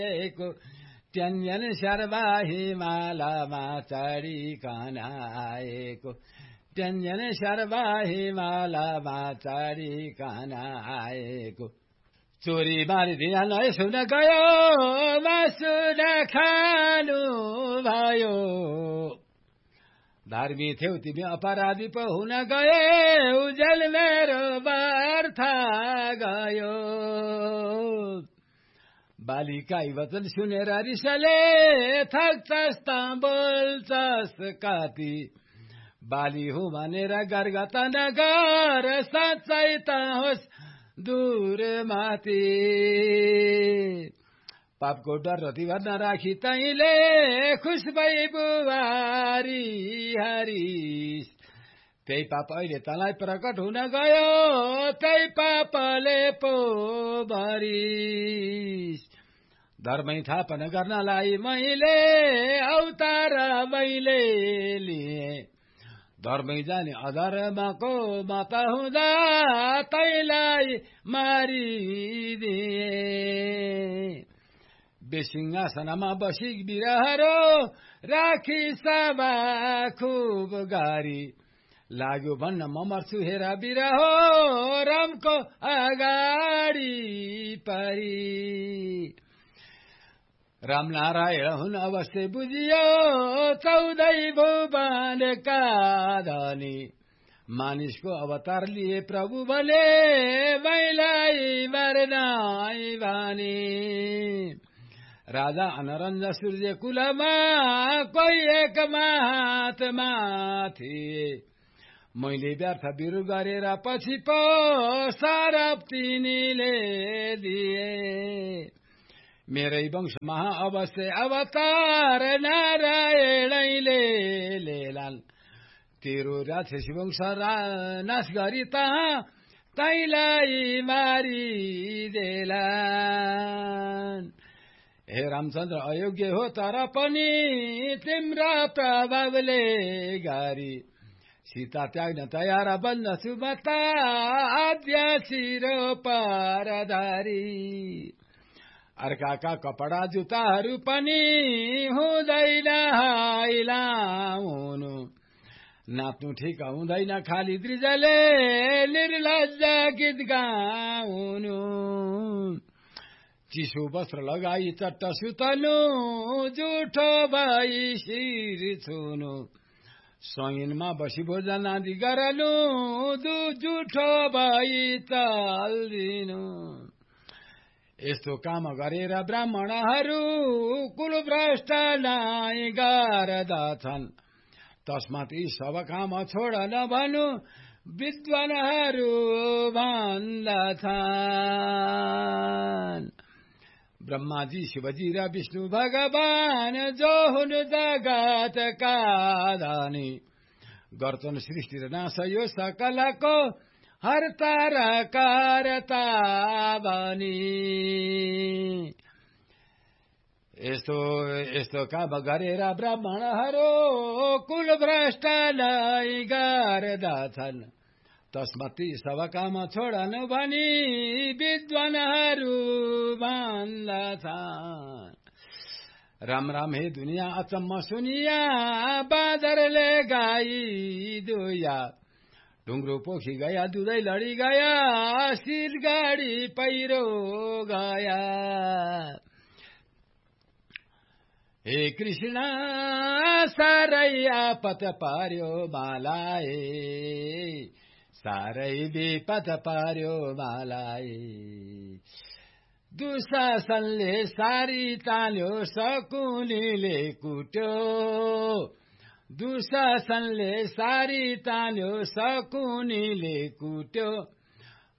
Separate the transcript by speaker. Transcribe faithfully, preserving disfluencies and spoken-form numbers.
Speaker 1: को ट्यान्जन शर्मा हिमालमा चढिकन आएको ट्यान्जन शर्मा हिमालमा चढिकन आएको चोरी मारिदिया नै सुन गयो मासु नखानु भयो धार्मी थियौ तिमी अपराधी पो हुन गए उजेल मेरो व्यर्थ गयो बालिका वचन सुनेर रिसले थक्छस् त बोल्छस् कति बाली हो भनेर गर्गत नगर साँच्चै त होस् दूर माथि पापको डर रति भर नराखी तैले खुस भई बुहारी हरिस त्यही पाप अहिले तँलाई प्रकट हुन गयो त्यही पापले पो भरिस धर्मै थापन गर्नलाई मैले अवतार मैले लिए धर्मै जाने अधर्मको मत हुँदा तैलाई मारिदिए बेसिंहासनमा बसी बिरहरो राखी सभा खुब गारी लाग्यो भन्न म मर्छु हेर बिरहो रामको अगाडि परी राम नारायण हुन अवश्य बुझियो चौधै भुवनका धनी मानिसको अवतार लिए प्रभु भने मैलाई मर्नाई भने राजा अनरञ्ज सूर्य कुलमा कोही एक महात्मा थिए मैले व्यर्थ बिरु गरेर पछि पो सरप तिनीले दिए मेरै वंश महा अवश्य अवतार नारायणैले लेलान् तेरो राक्षसी वंश नाश गरी तहाँ तैलाई मारिदेलान् हे रामचन्द्र अयोग्य हो तर पनि तिम्रा प्रभावले गरी सीता त्याग्न तयार बन्दछु म त आद्य शिरो परधारी अर्काका कपडा जुत्ताहरू पनि हुँदैन हाइलाउनु नाच्नु ठिक हुँदैन खाली द्रिजले निर्लज्ज गीत गाउनु चिसो वस्त्र लगाई चट्ट सुतनु जुठो भई शिर छुनु सैनमा बसी भोजन आदि गरनु दु जुठो भई चल्दिनु यस्तो काम गरेर ब्राह्मणहरू कुलभ्रष्ट नाइ गर्दछन् तस्मात् यी सब काम छोड नभनु विद्वानहरू भन्दछन् ब्रह्माजी शिवजी र विष्णु भगवान जो हुन् जगतका धनी गर्छन् सृष्टि र नाश यो सकलको हर्ता र कर्ता बनी यस्तो यस्तो काम गरेर ब्राह्मणहरू कुलभ्रष्ट नै गर्दछन् तस्मात् ती सब काम छोडनु भनी विद्वानहरू भन्दछन् राम राम हे दुनिया अचम्म सुनिया बाँदरले गाई दुया ढुङ्ग्रो पोखी गया दुधै लडी गया शिर गाडी पहिरो गया हे कृष्ण सारै आपत पार्यो मालाए सारै विपत पार्यो मालाए दुशासनले सारी तान्यो शकुनीले कुट्यो दुशासनले सारी तान्यो शकुनीले कुट्यो